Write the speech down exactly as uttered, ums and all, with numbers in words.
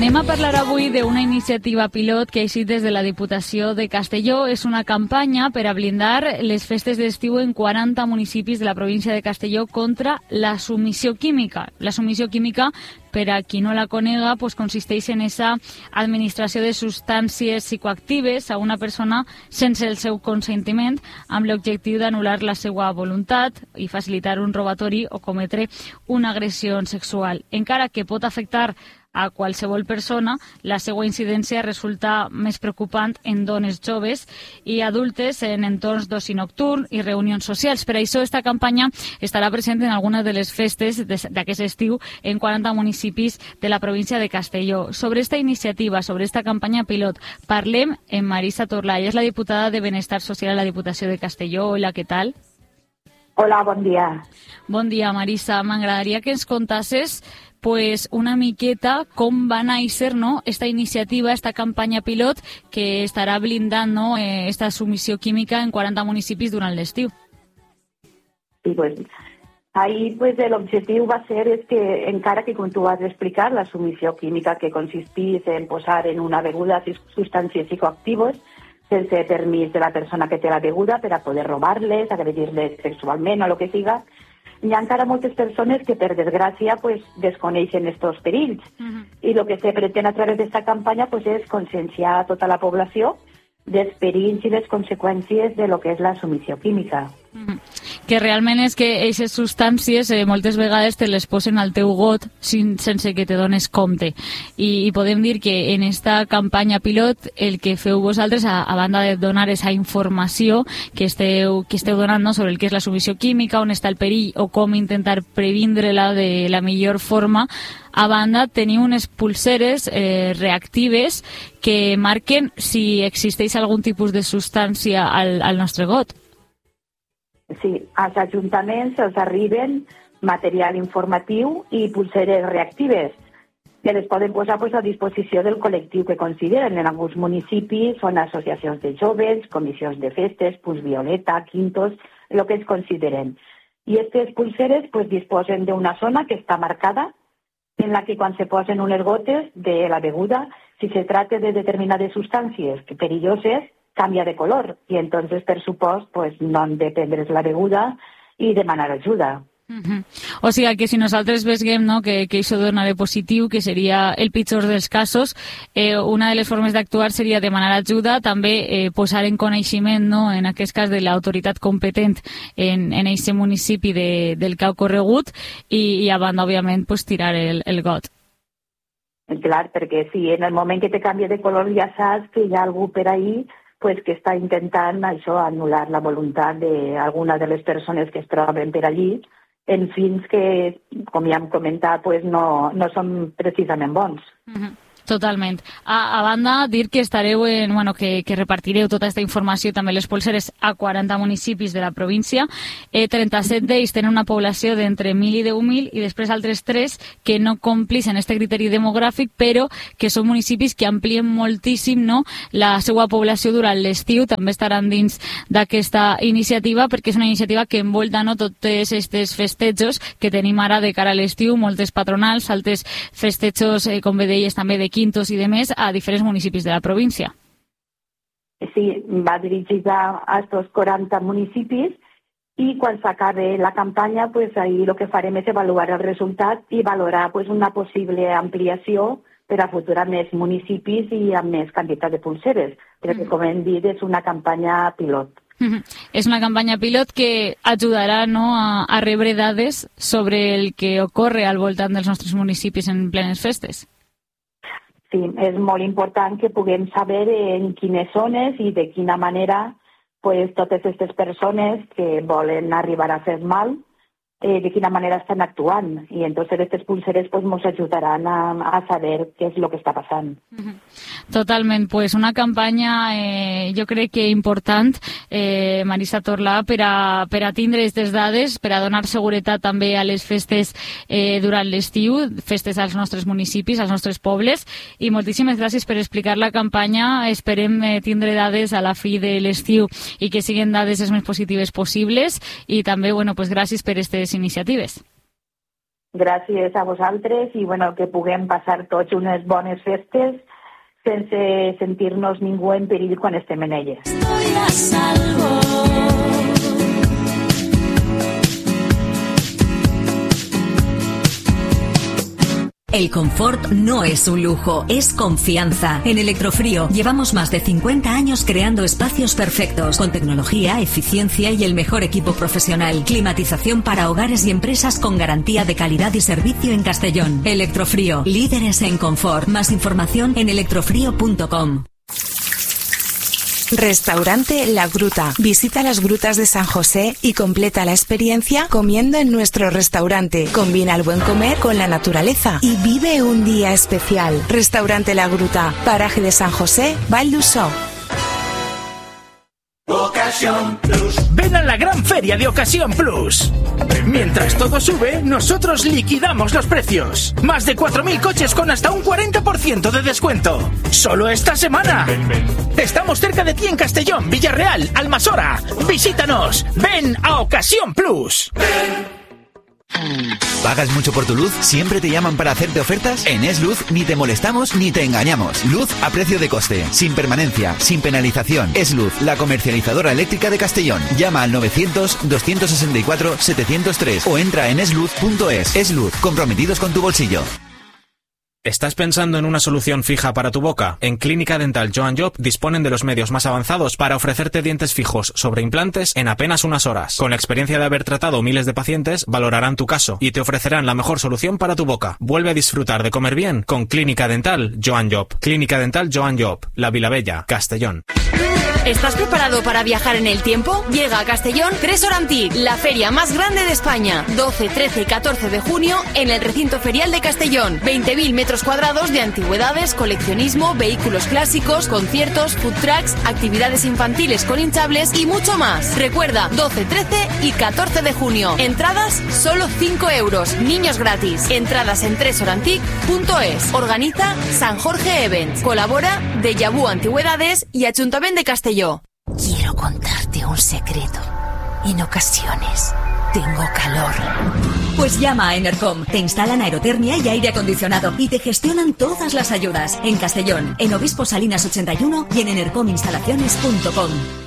Anem a parlar avui d'una iniciativa pilot que ha eixit des de la Diputació de Castelló. És una campanya per a blindar les festes d'estiu en quaranta municipis de la província de Castelló contra la submissió química. La submissió química, per a qui no la conega, pues consisteix en esa administració de substàncies psicoactives a una persona sense el seu consentiment, amb l'objectiu d'anul·lar la seva voluntat i facilitar un robatori o cometre una agressió sexual. Encara que pot afectar a qualsevol persona, la seva incidència resulta més preocupant en dones joves i adultes en entorns d'oci nocturn i reunions socials. Per això, esta campanya estarà present en algunes de les festes d'aquest estiu en quaranta municipis de la província de Castelló. Sobre esta iniciativa, sobre esta campanya pilot, parlem amb Marisa Torlà. Ella és la diputada de Benestar Social a la Diputació de Castelló. Hola, què tal? Hola, bon dia. Bon dia, Marisa. M'agradaria que ens contasses pues una miqueta com va néixer, no, esta iniciativa, esta campanya pilot que estarà blindant, no, eh, esta submissió química en quaranta municipis durant l'estiu. Sí, pues ahí pues el objetivo va a ser es que, encara que, com tu vas explicar, la submissió química que consistís en posar en una beguda substàncies psicoactives sense permís de la persona que té la beguda per a poder robar-les, agredir-les sexualment o el que siga. Hi ha encara moltes persones que, per desgràcia, pues, desconeixen estos perills. Uh-huh. I el que se pretén a través d'esta campanya pues, és conscienciar a tota la població dels perills i les conseqüències de lo que és la submissió química. Uh-huh. Que realment és que aquestes substàncies eh, moltes vegades te les posen al teu got sin, sense que te dones compte. I, I podem dir que en esta campanya pilot el que feu vosaltres, a, a banda de donar aquesta informació que esteu, que esteu donant, no, sobre el que és la submissió química, on està el perill o com intentar previndre-la de la millor forma, a banda teniu unes pulseres eh, reactives que marquen si existeix algun tipus de substància al, al nostre got. Sí, als ajuntaments els arriben material informatiu i pulseres reactives que les poden posar pues, a disposició del col·lectiu que consideren. En alguns municipis són associacions de joves, comissions de festes, Puls Violeta, Quintos, el que es consideren. I aquestes pulseres pues, disposen d'una zona que està marcada en la que quan se posen unes gotes de la beguda, si se trata de determinades substàncies perilloses, canvia de color i entonces, per supost, pues, no han de prendre's la beguda i demanar ajuda. Uh-huh. O sigui que si nosaltres veiem, no, que, que això donarà positiu, que seria el pitjor dels casos, eh, una de les formes d'actuar seria demanar ajuda, també eh, posar en coneixement, no, en aquest cas de l'autoritat competent en en aquest municipi de, del que ha ocorregut i, i a banda, òbviament, pues, tirar el, el got. Clar, perquè si en el moment que te canvia de color ja saps que hi ha algú per ahí pues, que està intentant això, anul·lar la voluntat d'alguna de les persones que es troben per allí en fins que, com ja hem comentat, pues, no, no són precisament bons. Uh-huh. Totalment. A, a banda, dir que estareu en, bueno, que, que repartireu tota aquesta informació, també les pulseres, a quaranta municipis de la província. Eh, trenta-set d'ells tenen una població d'entre mil i deu mil i després altres tres que no complixen aquest criteri demogràfic, però que són municipis que amplien moltíssim, no, la seva població durant l'estiu. També estaran dins d'aquesta iniciativa perquè és una iniciativa que envolta, no, tots aquests festejos que tenim ara de cara a l'estiu, moltes patronals, altres festejos, eh, com bé deies, també de Quintos i de més a diferents municipis de la província. Sí, va dirigida a estos quaranta municipis i quan s'acabe la campanya, pues, ahí lo que farem és avaluar el resultat i valorar pues, una possible ampliació per a futur a més municipis i amb més quantitat de pulseres, perquè, com hem dit, és una campanya pilot. Uh-huh. És una campanya pilot que ajudarà, no, a, a rebre dades sobre el que ocorre al voltant dels nostres municipis en plenes festes. Sí, és molt important que puguem saber en quines zones i de quina manera pues, totes aquestes persones que volen arribar a fer mal, eh, de quina manera estan actuant. I entonces aquestes pulseres pues, ens ajudaran a, a saber què és el que està passant. Uh-huh. Totalment. Pues una campanya, eh, jo crec que important, eh, Marisa Torlà, per a, per a tindre aquestes dades, per a donar seguretat també a les festes eh, durant l'estiu, festes als nostres municipis, als nostres pobles, i moltíssimes gràcies per explicar la campanya. Esperem eh, tindre dades a la fi de l'estiu i que siguin dades les més positives possibles, i també, bueno, pues gràcies per aquestes iniciatives. Gràcies a vosaltres i bueno, que puguem passar tots unes bones festes sense sentir-nos ningú en perill quan estem en elles. Estoy a salvo. El confort no es un lujo, es confianza. En Electrofrío llevamos más de cincuenta años creando espacios perfectos, con tecnología, eficiencia y el mejor equipo profesional. Climatización para hogares y empresas con garantía de calidad y servicio en Castellón. Electrofrío, líderes en confort. Más información en electrofrío punto com. Restaurante La Gruta. Visita las grutas de San José y completa la experiencia comiendo en nuestro restaurante. Combina el buen comer con la naturaleza y vive un día especial. Restaurante La Gruta, paraje de San José, Val d'Uixó. Ocasión Plus. Ven a la gran feria de Ocasión Plus. Mientras todo sube, nosotros liquidamos los precios. Más de cuatro mil coches con hasta un cuarenta por ciento de descuento. Solo esta semana. Ven, ven. Estamos cerca de ti en Castellón, Villarreal, Almasora. Visítanos. Ven a Ocasión Plus. Ven. ¿Pagas mucho por tu luz? ¿Siempre te llaman para hacerte ofertas? En Esluz ni te molestamos ni te engañamos. Luz a precio de coste, sin permanencia, sin penalización. Esluz, la comercializadora eléctrica de Castellón. Llama al novecientos, doscientos sesenta y cuatro, setecientos tres o entra en esluz punto es. Esluz, comprometidos con tu bolsillo. ¿Estás pensando en una solución fija para tu boca? En Clínica Dental Joan Job disponen de los medios más avanzados para ofrecerte dientes fijos sobre implantes en apenas unas horas. Con la experiencia de haber tratado miles de pacientes, valorarán tu caso y te ofrecerán la mejor solución para tu boca. Vuelve a disfrutar de comer bien con Clínica Dental Joan Job. Clínica Dental Joan Job, La Vilavella, Castellón. ¿Estás preparado para viajar en el tiempo? Llega a Castellón Tresor Antic, la feria más grande de España. doce, trece y catorce de junio en el recinto ferial de Castellón. veinte mil metros cuadrados de antigüedades, coleccionismo, vehículos clásicos, conciertos, food trucks, actividades infantiles con hinchables y mucho más. Recuerda, doce, trece y catorce de junio. Entradas solo cinco euros. Niños gratis. Entradas en tresor antic punto es. Organiza San Jorge Events. Colabora Deja Vu Antigüedades y Ayuntamiento de Castellón. Quiero contarte un secreto. En ocasiones tengo calor. Pues llama a Enercom. Te instalan aerotermia y aire acondicionado y te gestionan todas las ayudas. En Castellón, en Obispo Salinas ochenta y uno y en enercom instalaciones punto com.